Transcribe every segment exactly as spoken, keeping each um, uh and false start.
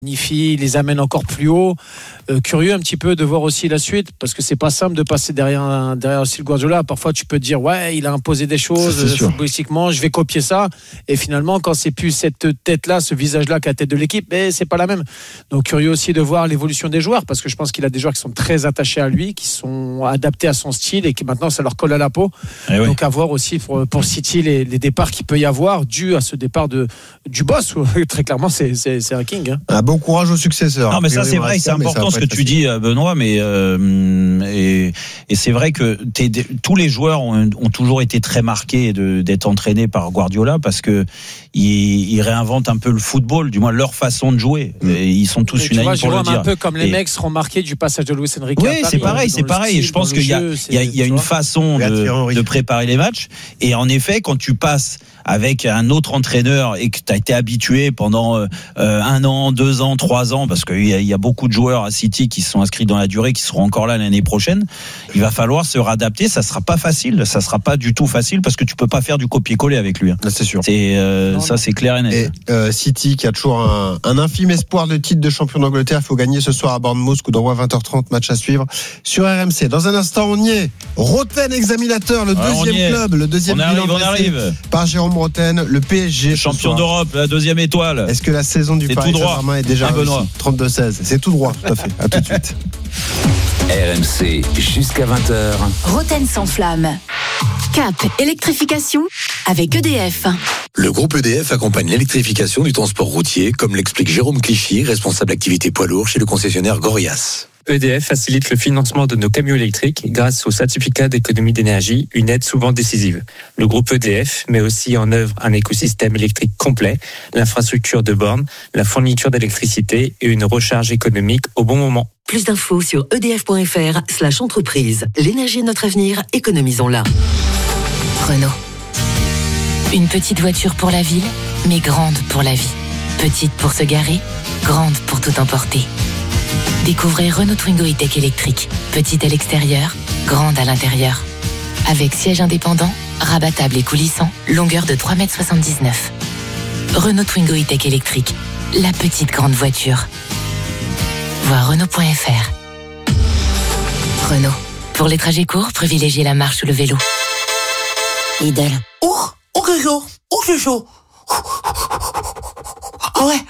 il les amène encore plus haut. Euh, curieux un petit peu de voir aussi la suite, parce que c'est pas simple de passer derrière, derrière aussi le Guardiola. Parfois tu peux te dire ouais, il a imposé des choses footballistiquement, je vais copier ça, et finalement quand c'est plus cette tête là, ce visage là qu'à la tête de l'équipe, mais c'est pas la même. Donc curieux aussi de voir l'évolution des joueurs, parce que je pense qu'il a des joueurs qui sont très attachés à lui, qui sont adaptés à son style et qui maintenant ça leur colle à la peau. Et donc oui. À voir aussi pour, pour City les, les départs qu'il peut y avoir dû à ce départ de, du boss. Très clairement c'est, c'est, c'est un king hein. Ah, bon courage au successeur. Non mais ça c'est vrai, c'est important ce que tu dis Benoît, mais euh, et, et c'est vrai que tous les joueurs ont, ont toujours été très marqués de, d'être entraînés par Guardiola, parce que ils, ils réinventent un peu le football, du moins leur façon de jouer. Et ils sont tous unanimes pour le dire. Un peu comme les et... mecs seront marqués du passage de Luis Enrique. Oui, à Paris, c'est pareil, c'est pareil. Style, je pense qu'il y a, il y a, il y a une façon de, de préparer les matchs. Et en effet, quand tu passes avec un autre entraîneur et que tu as été habitué pendant euh, un an, deux ans, trois ans, parce qu'il y a, il y a beaucoup de joueurs à City qui se sont inscrits dans la durée, qui seront encore là l'année prochaine, il va falloir se réadapter. Ça sera pas facile, ça sera pas du tout facile, parce que tu peux pas faire du copier-coller avec lui. Hein. C'est sûr. C'est, euh, ça, c'est clair et net. Et euh, City qui a toujours un, un infime espoir de titre de champion d'Angleterre, il faut gagner ce soir à Bournemouth, coup d'envoi vingt heures trente, match à suivre sur R M C. Dans un instant, on y est. Roten Examinateur, le ouais, deuxième club, le deuxième on bilan arrive, on arrive. par Jérôme Roten, le P S G. Champion d'Europe, la deuxième étoile. Est-ce que la saison du Paris Saint-Germain est déjà réussie ? trente-deux seize. C'est tout droit, tout à fait. À tout de suite. R M C jusqu'à vingt heures. Roten sans flamme. Cap électrification avec E D F. Le groupe E D F accompagne l'électrification du transport routier, comme l'explique Jérôme Clichy, responsable activité poids lourd chez le concessionnaire Gorias. E D F facilite le financement de nos camions électriques grâce au certificat d'économie d'énergie, une aide souvent décisive. Le groupe E D F met aussi en œuvre un écosystème électrique complet, l'infrastructure de bornes, la fourniture d'électricité et une recharge économique au bon moment. Plus d'infos sur edf.fr slash entreprise. L'énergie est notre avenir, économisons-la. Renault. Une petite voiture pour la ville, mais grande pour la vie. Petite pour se garer, grande pour tout emporter. Découvrez Renault Twingo E-Tech électrique. Petite à l'extérieur, grande à l'intérieur. Avec siège indépendant, rabattable et coulissant, longueur de trois virgule soixante-dix-neuf mètres. Renault Twingo E-Tech électrique. La petite grande voiture. Voir Renault point F R. Renault. Pour les trajets courts, privilégiez la marche ou le vélo. Lidl. Oh, oh c'est chaud, oh c'est chaud. Ah ouais.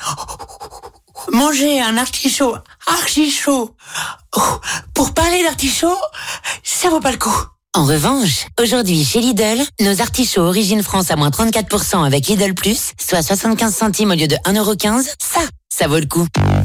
Manger un artichaut archi chaud pour parler d'artichaut, ça vaut pas le coup. En revanche, aujourd'hui chez Lidl, nos artichauts Origine France à moins trente-quatre pour cent avec Lidl Plus, soit soixante-quinze centimes au lieu de un euro quinze, ça, ça vaut le coup.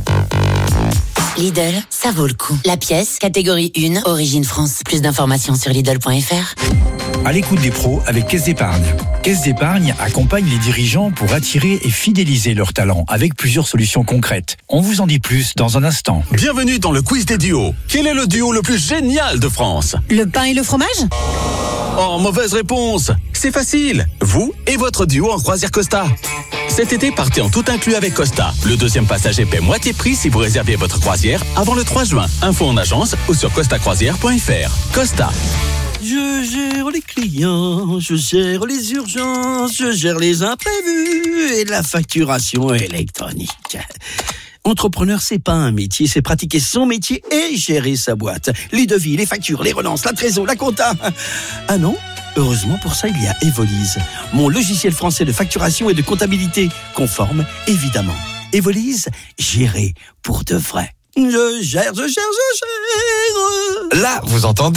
Lidl, ça vaut le coup. La pièce, catégorie un, Origine France. Plus d'informations sur Lidl point F R. À l'écoute des pros avec Caisse d'Épargne. Caisse d'Épargne accompagne les dirigeants pour attirer et fidéliser leurs talents avec plusieurs solutions concrètes. On vous en dit plus dans un instant. Bienvenue dans le quiz des duos. Quel est le duo le plus génial de France ? Le pain et le fromage ? Oh, mauvaise réponse. C'est facile. Vous et votre duo en croisière Costa. Cet été, partez en tout inclus avec Costa. Le deuxième passager paie moitié prix si vous réservez votre croisière avant le trois juin. Info en agence ou sur costa croisière point F R. Costa. Je gère les clients, je gère les urgences, je gère les imprévus et la facturation électronique. Entrepreneur, c'est pas un métier, c'est pratiquer son métier et gérer sa boîte. Les devis, les factures, les relances, la trésor, la compta. Ah non ? Heureusement pour ça, il y a Evolise, mon logiciel français de facturation et de comptabilité, conforme, évidemment. Evolise, gérer pour de vrai. Je gère, je gère, je gère. Là, vous entendez ?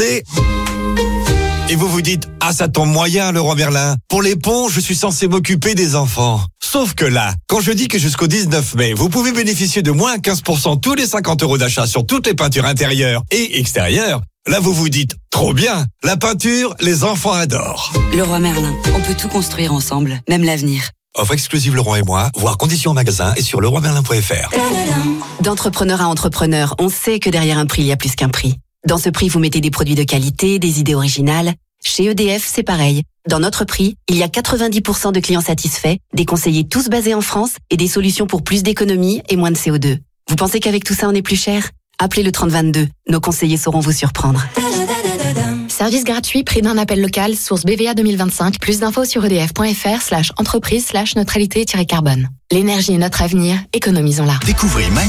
Et vous vous dites, ah ça tombe moyen Leroy Merlin. Pour les ponts, je suis censé m'occuper des enfants. Sauf que là, quand je dis que jusqu'au dix-neuf mai, vous pouvez bénéficier de moins quinze pour cent tous les cinquante euros d'achat sur toutes les peintures intérieures et extérieures, là vous vous dites, trop bien, la peinture, les enfants adorent. Leroy Merlin, on peut tout construire ensemble, même l'avenir. Offre exclusive Leroy et moi, voir conditions en magasin et sur leroy merlin point F R. D'entrepreneur à entrepreneur, on sait que derrière un prix, il y a plus qu'un prix. Dans ce prix, vous mettez des produits de qualité, des idées originales. Chez E D F, c'est pareil. Dans notre prix, il y a quatre-vingt-dix pour cent de clients satisfaits, des conseillers tous basés en France et des solutions pour plus d'économie et moins de C O deux. Vous pensez qu'avec tout ça, on est plus cher ? Appelez le trente vingt-deux. Nos conseillers sauront vous surprendre. Service gratuit, prix d'un appel local, source B V A deux mille vingt-cinq. Plus d'infos sur edf.fr slash entreprise slash neutralité-carbone. L'énergie est notre avenir, économisons-la. Découvrez